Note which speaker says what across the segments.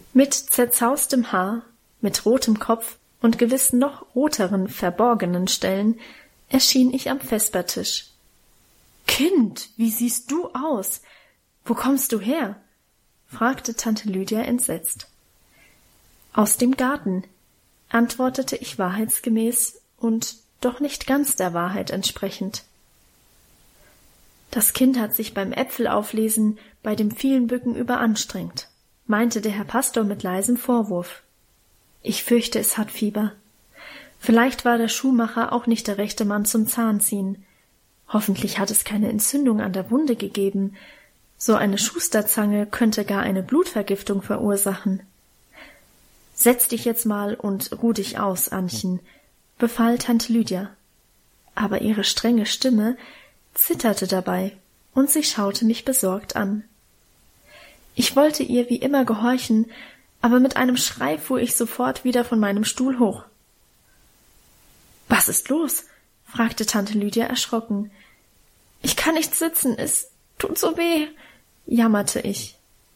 Speaker 1: Mit zerzaustem Haar, mit rotem Kopf und gewiss noch roteren, verborgenen Stellen erschien ich am Vespertisch. »Kind, wie siehst du aus? Wo kommst du her?« fragte Tante Lydia entsetzt. »Aus dem Garten«, antwortete ich wahrheitsgemäß und doch nicht ganz der Wahrheit entsprechend. »Das Kind hat sich beim Äpfelauflesen bei dem vielen Bücken überanstrengt«, meinte der Herr Pastor mit leisem Vorwurf. »Ich fürchte, es hat Fieber. Vielleicht war der Schuhmacher auch nicht der rechte Mann zum Zahnziehen. Hoffentlich hat es keine Entzündung an der Wunde gegeben. So eine Schusterzange könnte gar eine Blutvergiftung verursachen. »Setz dich jetzt mal und ruh dich aus, Annchen«, befahl Tante Lydia. Aber ihre strenge Stimme zitterte dabei, und sie schaute mich besorgt an. Ich wollte ihr wie immer gehorchen, aber mit einem Schrei fuhr ich sofort wieder von meinem Stuhl hoch. »Was ist los?« fragte Tante Lydia erschrocken. »Ich kann nicht sitzen, es tut so weh«, jammerte ich.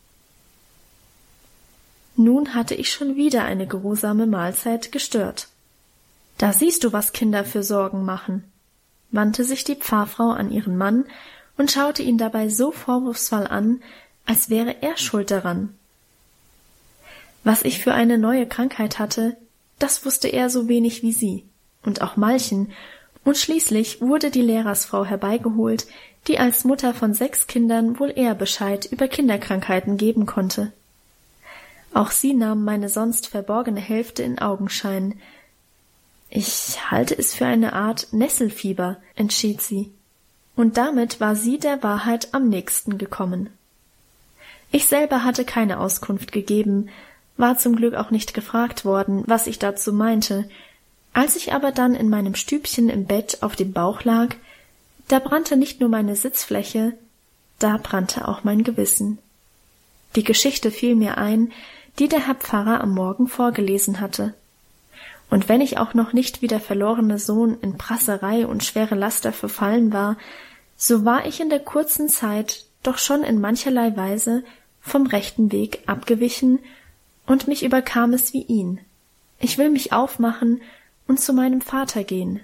Speaker 1: Nun hatte ich schon wieder eine geruhsame Mahlzeit gestört. »Da siehst du, was Kinder für Sorgen machen«, wandte sich die Pfarrfrau an ihren Mann und schaute ihn dabei so vorwurfsvoll an, als wäre er schuld daran. Was ich für eine neue Krankheit hatte, das wusste er so wenig wie sie, und auch Malchen, und schließlich wurde die Lehrersfrau herbeigeholt, die als Mutter von 6 Kindern wohl eher Bescheid über Kinderkrankheiten geben konnte. Auch sie nahm meine sonst verborgene Hälfte in Augenschein. »Ich halte es für eine Art Nesselfieber«, entschied sie, und damit war sie der Wahrheit am nächsten gekommen. Ich selber hatte keine Auskunft gegeben, war zum Glück auch nicht gefragt worden, was ich dazu meinte. Als ich aber dann in meinem Stübchen im Bett auf dem Bauch lag, da brannte nicht nur meine Sitzfläche, da brannte auch mein Gewissen. Die Geschichte fiel mir ein, die der Herr Pfarrer am Morgen vorgelesen hatte. Und wenn ich auch noch nicht wie der verlorene Sohn in Prasserei und schwere Laster verfallen war, so war ich in der kurzen Zeit doch schon in mancherlei Weise vom rechten Weg abgewichen, und mich überkam es wie ihn. Ich will mich aufmachen und zu meinem Vater gehen.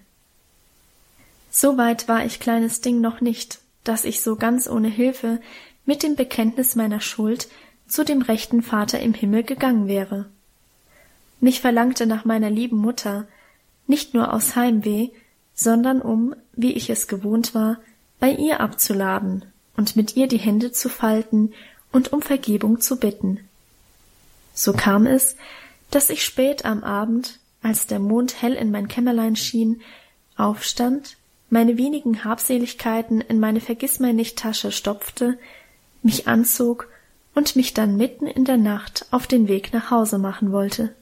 Speaker 1: So weit war ich, kleines Ding, noch nicht, dass ich so ganz ohne Hilfe mit dem Bekenntnis meiner Schuld zu dem rechten Vater im Himmel gegangen wäre. Mich verlangte nach meiner lieben Mutter, nicht nur aus Heimweh, sondern um, wie ich es gewohnt war, bei ihr abzuladen und mit ihr die Hände zu falten und um Vergebung zu bitten. So kam es, dass ich spät am Abend, als der Mond hell in mein Kämmerlein schien, aufstand, meine wenigen Habseligkeiten in meine Vergissmeinnicht-Tasche stopfte, mich anzog und mich dann mitten in der Nacht auf den Weg nach Hause machen wollte.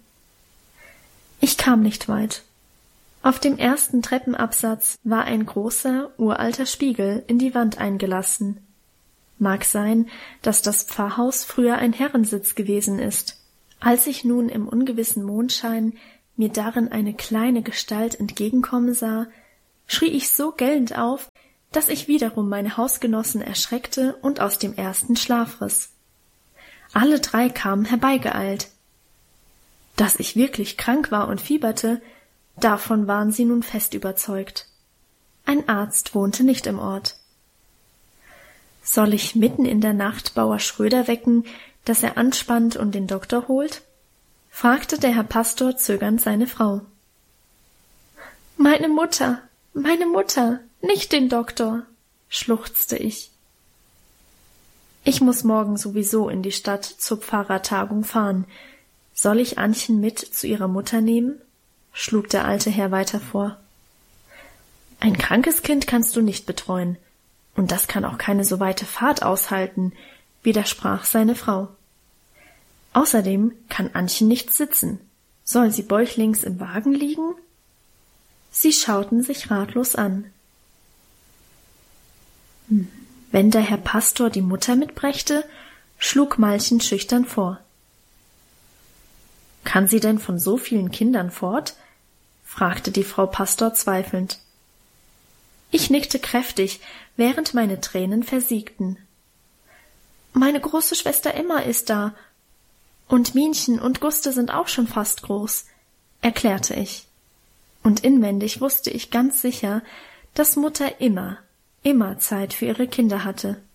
Speaker 1: Ich kam nicht weit. Auf dem ersten Treppenabsatz war ein großer, uralter Spiegel in die Wand eingelassen. Mag sein, dass das Pfarrhaus früher ein Herrensitz gewesen ist. Als ich nun im ungewissen Mondschein mir darin eine kleine Gestalt entgegenkommen sah, schrie ich so gellend auf, dass ich wiederum meine Hausgenossen erschreckte und aus dem ersten Schlaf riss. Alle 3 kamen herbeigeeilt. Dass ich wirklich krank war und fieberte, davon waren sie nun fest überzeugt. Ein Arzt wohnte nicht im Ort. Soll ich mitten in der Nacht Bauer Schröder wecken, dass er anspannt und den Doktor holt?« fragte der Herr Pastor zögernd seine Frau. Meine Mutter, nicht den Doktor«, schluchzte ich. »Ich muß morgen sowieso in die Stadt zur Pfarrertagung fahren. Soll ich Annchen mit zu ihrer Mutter nehmen?« schlug der alte Herr weiter vor. »Ein krankes Kind kannst du nicht betreuen, und das kann auch keine so weite Fahrt aushalten«, widersprach seine Frau. »Außerdem kann Annchen nicht sitzen. Soll sie bäuchlings im Wagen liegen?« Sie schauten sich ratlos an. Wenn der Herr Pastor die Mutter mitbrächte, schlug Malchen schüchtern vor. »Kann sie denn von so vielen Kindern fort?« fragte die Frau Pastor zweifelnd. Ich nickte kräftig, während meine Tränen versiegten. »Meine große Schwester Emma ist da. Und Minchen und Guste sind auch schon fast groß, erklärte ich. Und inwendig wusste ich ganz sicher, dass Mutter immer Zeit für ihre Kinder hatte.